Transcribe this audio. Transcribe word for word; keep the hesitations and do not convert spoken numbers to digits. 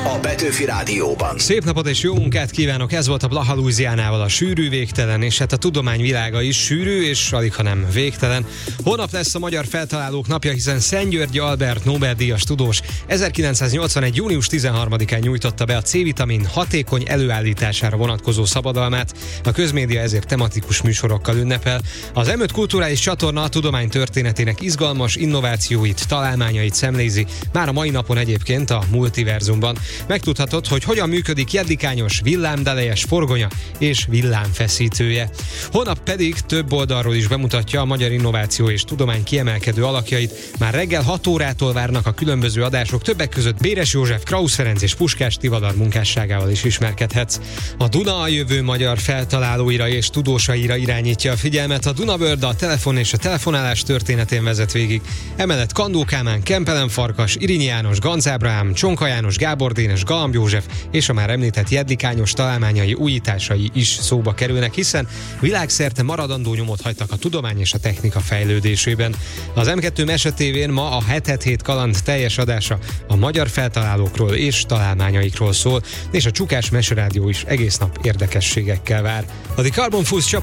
a Petőfi Rádióban. Szép napot és jó munkát kívánok, ez volt a Blaha Louisianával a sűrű, végtelen, és hát a tudomány világa is sűrű, és alig, ha nem végtelen. Holnap lesz a magyar feltalálók napja, hiszen Szent György Albert Nobel-díjas tudós ezerkilencszáznyolcvanegy. június tizenharmadikán nyújtotta be a C-vitamin hatékony előállítására vonatkozó szabadalmát. A közmédia ezért tematikus műsorokkal ünnepel. Az em öt kulturális csatorna a tudomány történetének izgalmas innovációit, találmányait szemlézi, már a mai napon egyébként a Multiverzumban. Megtudhatod, hogy hogyan működik jedlikányos, villámdelejes forgonya és villámfeszítője. Holnap pedig több oldalról is bemutatja a magyar innováció és tudomány kiemelkedő alakjait. Már reggel hat órától várnak a különböző adások, többek között Béres József, Krausz Ferenc és Puskás Tivadar munkásságával is ismerkedhetsz. A Duna a jövő magyar feltalálóira és tudósaira irányítja a figyelmet. A Dunabird a telefon és a telefonálás történetén vezet végig. Emellett Kandó Kálmán, Kempelen Farkas, Irinyi János, Ganz Ábrahám, Csonka János, Gábor Dénes, Galamb József és a már említett jedlikányos találmányai, újításai is szóba kerülnek, hiszen világszerte maradandó nyomot hagytak a tudomány és a technika fejlődésében. Az em kettő Mese tévén ma a hetet hét kaland teljes adása a magyar feltalálókról és találmányaikról szól, és a Csukás Meserádió is egész nap érdekességekkel vár. A The Carbon Foods